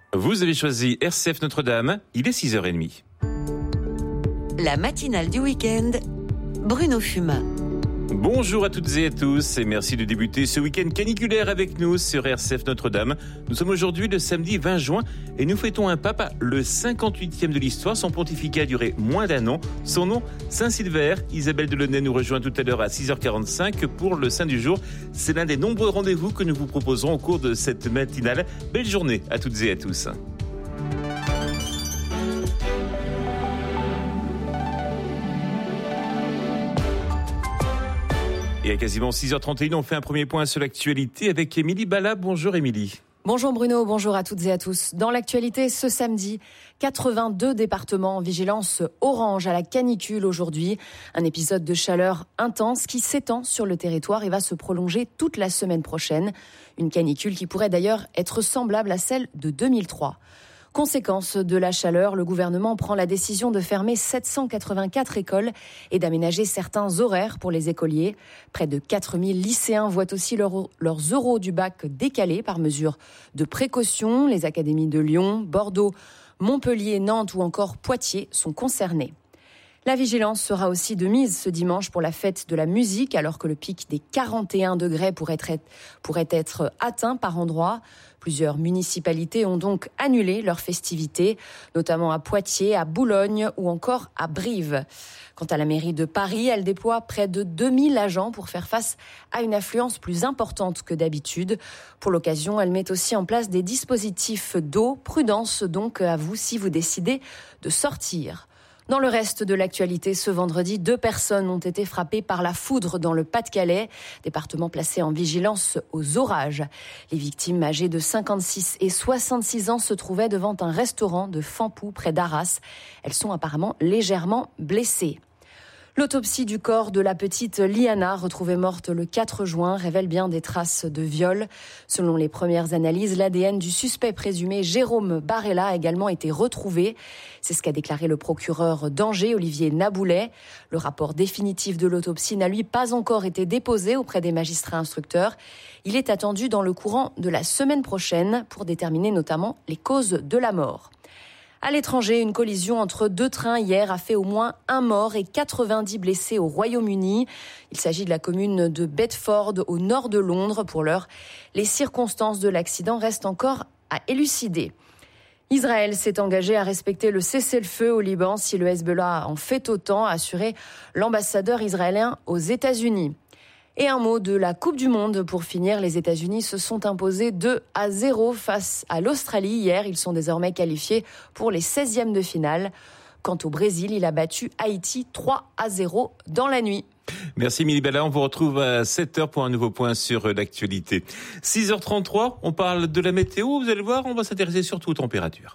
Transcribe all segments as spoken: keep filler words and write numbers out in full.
Vous avez choisi R C F Notre-Dame, il est six heures trente. La matinale du week-end, Bruno Fumat. Bonjour à toutes et à tous et merci de débuter ce week-end caniculaire avec nous sur R C F Notre-Dame. Nous sommes aujourd'hui le samedi vingt juin et nous fêtons un pape, le cinquante-huitième de l'histoire. Son pontificat a duré moins d'un an. Son nom, Saint-Silver. Isabelle Delaunay nous rejoint tout à l'heure à six heures quarante-cinq pour le Saint du jour. C'est l'un des nombreux rendez-vous que nous vous proposons au cours de cette matinale. Belle journée à toutes et à tous. Et à quasiment six heures trente et une, on fait un premier point sur l'actualité avec Émilie Bala. Bonjour Émilie. Bonjour Bruno, bonjour à toutes et à tous. Dans l'actualité ce samedi, quatre-vingt-deux départements en vigilance orange à la canicule aujourd'hui. Un épisode de chaleur intense qui s'étend sur le territoire et va se prolonger toute la semaine prochaine. Une canicule qui pourrait d'ailleurs être semblable à celle de deux mille trois. Conséquence de la chaleur, le gouvernement prend la décision de fermer sept cent quatre-vingt-quatre écoles et d'aménager certains horaires pour les écoliers. Près de quatre mille lycéens voient aussi leur, leurs euros du bac décalés par mesure de précaution. Les académies de Lyon, Bordeaux, Montpellier, Nantes ou encore Poitiers sont concernées. La vigilance sera aussi de mise ce dimanche pour la fête de la musique, alors que le pic des quarante et un degrés pourrait être, pourrait être atteint par endroits. Plusieurs municipalités ont donc annulé leurs festivités, notamment à Poitiers, à Boulogne ou encore à Brive. Quant à la mairie de Paris, elle déploie près de deux mille agents pour faire face à une affluence plus importante que d'habitude. Pour l'occasion, elle met aussi en place des dispositifs d'eau. Prudence donc à vous si vous décidez de sortir. Dans le reste de l'actualité, ce vendredi, deux personnes ont été frappées par la foudre dans le Pas-de-Calais, département placé en vigilance aux orages. Les victimes âgées de cinquante-six et soixante-six ans se trouvaient devant un restaurant de Fampou près d'Arras. Elles sont apparemment légèrement blessées. L'autopsie du corps de la petite Liana, retrouvée morte le quatre juin, révèle bien des traces de viol. Selon les premières analyses, l'A D N du suspect présumé Jérôme Barella a également été retrouvé. C'est ce qu'a déclaré le procureur d'Angers, Olivier Naboulet. Le rapport définitif de l'autopsie n'a lui pas encore été déposé auprès des magistrats instructeurs. Il est attendu dans le courant de la semaine prochaine pour déterminer notamment les causes de la mort. À l'étranger, une collision entre deux trains hier a fait au moins un mort et quatre-vingt-dix blessés au Royaume-Uni. Il s'agit de la commune de Bedford, au nord de Londres. Pour l'heure, les circonstances de l'accident restent encore à élucider. Israël s'est engagé à respecter le cessez-le-feu au Liban si le Hezbollah en fait autant, a assuré l'ambassadeur israélien aux États-Unis. Et un mot de la Coupe du Monde pour finir. Les États-Unis se sont imposés deux à zéro face à l'Australie hier. Ils sont désormais qualifiés pour les seizièmes de finale. Quant au Brésil, il a battu Haïti trois à zéro dans la nuit. Merci Émilie Bala, on vous retrouve à sept heures pour un nouveau point sur l'actualité. six heures trente-trois, on parle de la météo, vous allez voir, on va s'intéresser surtout aux températures.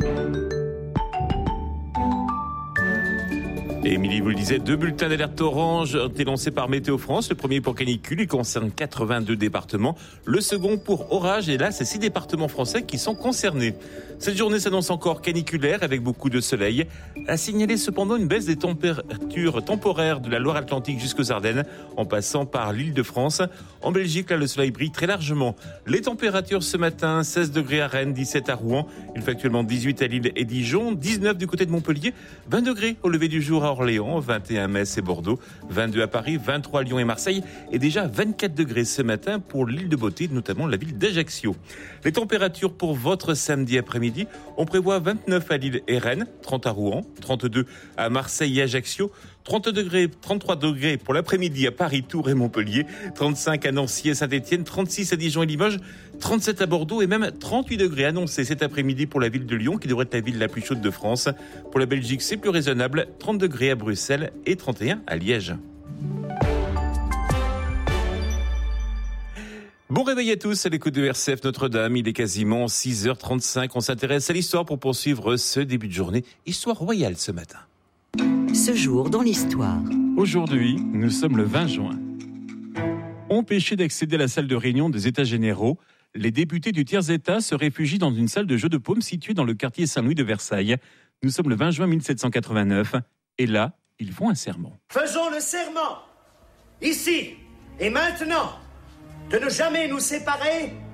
Et Émilie vous le disait, deux bulletins d'alerte orange ont été lancés par Météo France. Le premier pour canicule, il concerne quatre-vingt-deux départements. Le second pour orage, et là, c'est six départements français qui sont concernés. Cette journée s'annonce encore caniculaire avec beaucoup de soleil. À signaler cependant une baisse des températures temporaires de la Loire-Atlantique jusqu'aux Ardennes, en passant par l'Île-de-France. En Belgique, là, le soleil brille très largement. Les températures ce matin, seize degrés à Rennes, dix-sept à Rouen. Il fait actuellement dix-huit à Lille et Dijon, dix-neuf du côté de Montpellier, vingt degrés au lever du jour à Orléans, vingt et un Metz et Bordeaux, vingt-deux à Paris, vingt-trois à Lyon et Marseille et déjà vingt-quatre degrés ce matin pour l'île de Beauté, notamment la ville d'Ajaccio. Les températures pour votre samedi après-midi, on prévoit vingt-neuf à Lille et Rennes, trente à Rouen, trente-deux à Marseille et Ajaccio, trente degrés, trente-trois degrés pour l'après-midi à Paris, Tours et Montpellier, trente-cinq à Nancy et Saint-Étienne, trente-six à Dijon et Limoges, trente-sept à Bordeaux et même trente-huit degrés annoncés cet après-midi pour la ville de Lyon qui devrait être la ville la plus chaude de France. Pour la Belgique, c'est plus raisonnable, trente degrés à Bruxelles et trente et un à Liège. Bon réveil à tous à l'écoute de R C F Notre-Dame, il est quasiment six heures trente-cinq. On s'intéresse à l'histoire pour poursuivre ce début de journée. Histoire royale ce matin. Ce jour dans l'histoire. Aujourd'hui, nous sommes le vingt juin. Empêchés d'accéder à la salle de réunion des États généraux, les députés du tiers-État se réfugient dans une salle de jeux de paume située dans le quartier Saint-Louis de Versailles. Nous sommes le vingt juin mille sept cent quatre-vingt-neuf et là, ils font un serment. Faisons le serment, ici et maintenant, de ne jamais nous séparer